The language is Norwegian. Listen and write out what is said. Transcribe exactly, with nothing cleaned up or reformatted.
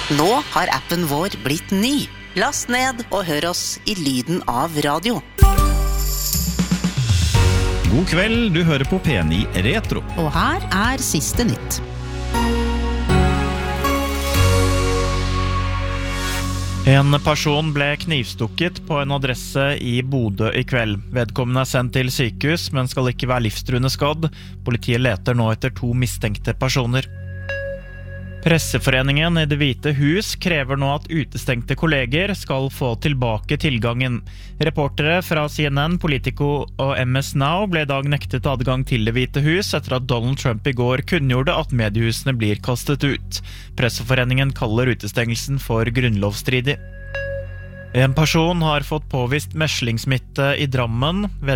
Nå har appen vår blitt ny. Last ned og hør oss i lyden av radio. God kveld, du hører på P ni Retro. Og her er siste nytt. En person ble knivstukket på en adresse i Bodø i kveld. Vedkommende er sendt til sykehus, men skal ikke være livstruende skadd. Politiet leter nå etter to mistenkte personer. Presseforeningen i Det hvite hus krever nå at utestengte kolleger skal få tilbake tilgangen. Reportere fra C N N, Politico og M S Now ble i dag nektet adgang til Det hvite hus etter at Donald Trump i går kunngjorde at mediehusene blir kastet ut. Presseforeningen kaller utestengelsen for grunnlovsstridig. En person har fått påvist meslingsmitte i Drammen.